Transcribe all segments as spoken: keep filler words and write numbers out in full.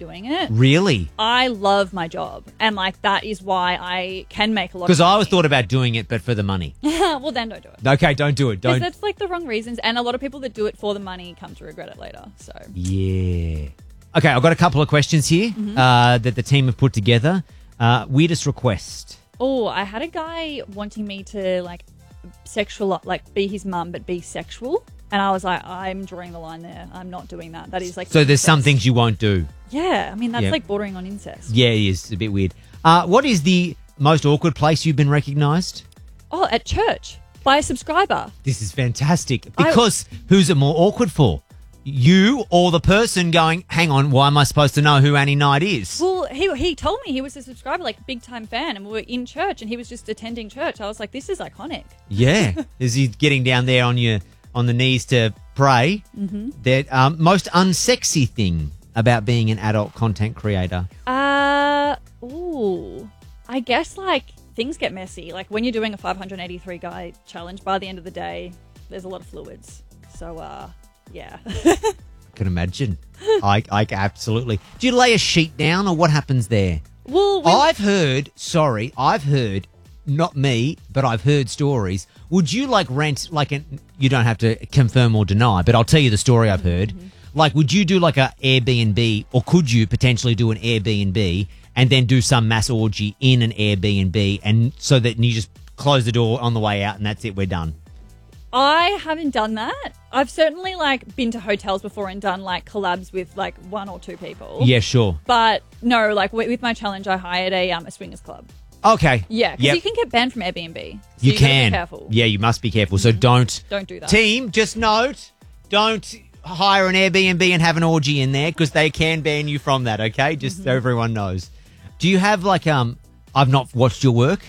doing it. Really? I love my job, and like that is why I can make a lot of money. Because I always thought about doing it, but for the money. Well, then don't do it. Okay, don't do it. Because Don't. that's like the wrong reasons, and a lot of people that do it for the money come to regret it later. So Yeah. Okay, I've got a couple of questions here Mm-hmm. uh, that the team have put together. Uh, weirdest request. Oh, I had a guy wanting me to like sexual, like be his mum, but be sexual. And I was like, I'm drawing the line there. I'm not doing that. That is like. So there's incest. some things you won't do. Yeah. I mean, that's Yeah. like bordering on incest. Yeah, it is. It's a bit weird. Uh, what is the most awkward place you've been recognised? Oh, at church by a subscriber. This is fantastic. Because who's it more awkward for? You or the person going, hang on, why am I supposed to know who Annie Knight is? Well, he he told me he was a subscriber, like big time fan, and we were in church, and he was just attending church. I was like, this is iconic. Yeah. Is he getting down there on your on the knees to pray? Mm-hmm. That um, most unsexy thing about being an adult content creator? Uh, ooh, I guess like things get messy. Like when you're doing a five hundred eighty-three guy challenge, by the end of the day, there's a lot of fluids. So, uh, yeah. I can imagine. I, I absolutely. Do you lay a sheet down or what happens there? Well, we- I've heard, sorry, I've heard, not me, but I've heard stories. Would you like rent, like, an, you don't have to confirm or deny, but I'll tell you the story I've heard. Mm-hmm. Like, would you do like a Airbnb, or could you potentially do an Airbnb and then do some mass orgy in an Airbnb, and so that you just close the door on the way out and that's it, we're done? I haven't done that. I've certainly like been to hotels before and done like collabs with like one or two people. Yeah, sure. But no, like with with my challenge, I hired a um a swingers club. Okay. Yeah, because Yep. you can get banned from Airbnb. So You gotta can. Be careful. Yeah, you must be careful. So don't. Don't do that. Team, just note, don't hire an Airbnb and have an orgy in there because they can ban you from that, okay? Just so everyone knows. Do you have like, um, I've not watched your work.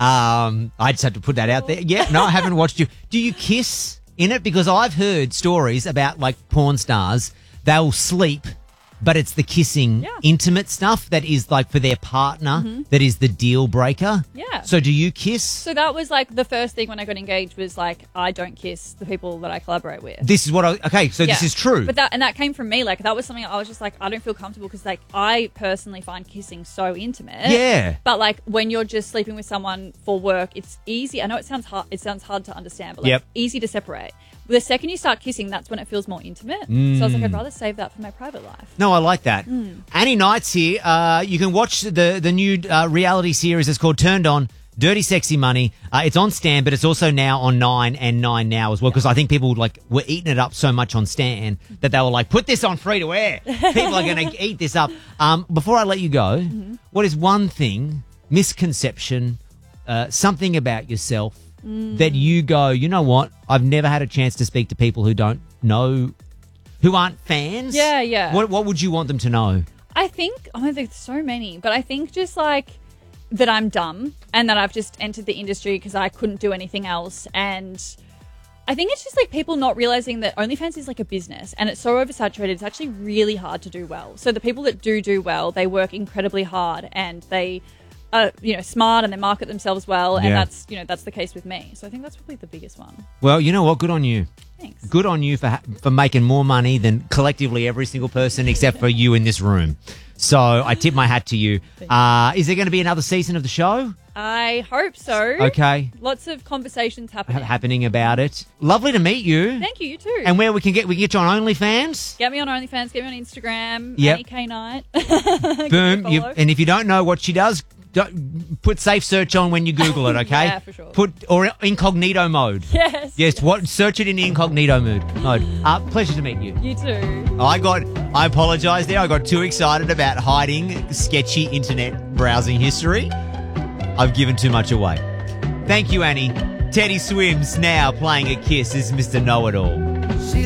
Um, I just had to put that out there. Yeah, no, I haven't watched you. Do you kiss in it? Because I've heard stories about like porn stars, they'll sleep, but it's the kissing, Yeah. intimate stuff that is like for their partner that is the deal breaker. Yeah. So do you kiss? So that was like the first thing when I got engaged was like I don't kiss the people that I collaborate with. This is what I, okay, so this Yeah. is true. But that and that came from me. Like that was something I was just like I don't feel comfortable because like I personally find kissing so intimate. Yeah. But like when you're just sleeping with someone for work, it's easy. I know it sounds hard. It sounds hard to understand, but like Yep. easy to separate. But the second you start kissing, that's when it feels more intimate. So I was like, I'd rather save that for my private life. No, I like that. Annie Knight's here. Uh, you can watch the the new uh, reality series. It's called Turned On, Dirty Sexy Money. Uh, it's on Stan, but it's also now on Nine and Nine Now as well. Because I think people like were eating it up so much on Stan that they were like, put this on free to air. People are going to eat this up. Um, before I let you go, what is one thing, misconception, uh, something about yourself that you go, you know what? I've never had a chance to speak to people who don't know, who aren't fans. Yeah, yeah. What What would you want them to know? I think, oh, there's so many, but I think just like that I'm dumb and that I've just entered the industry because I couldn't do anything else. And I think it's just like people not realizing that OnlyFans is like a business and it's so oversaturated. It's actually really hard to do well. So the people that do do well, they work incredibly hard and they are, you know, smart and they market themselves well. And Yeah. that's, you know, that's the case with me. So I think that's probably the biggest one. Well, you know what? Good on you. Thanks. Good on you for ha- for making more money than collectively every single person except for you in this room. So I tip my hat to you. Uh, is there going to be another season of the show? I hope so. Okay. Lots of conversations Ha- happening. happening about it. Lovely to meet you. Thank you, you too. And where we can get we can get you on OnlyFans. Get me on OnlyFans, get me on Instagram, Yep. Annie K Knight. Boom. You, follow. and if you don't know what she does, don't, put safe search on when you Google it, okay? Yeah, for sure. Put or incognito mode. Yes. Yes, what? Search it in incognito mode. Mode. Uh, pleasure to meet you. You too. I got. I apologise there. I got too excited about hiding sketchy internet browsing history. I've given too much away. Thank you, Annie. Teddy Swims now playing a kiss is Mister Know-It-All.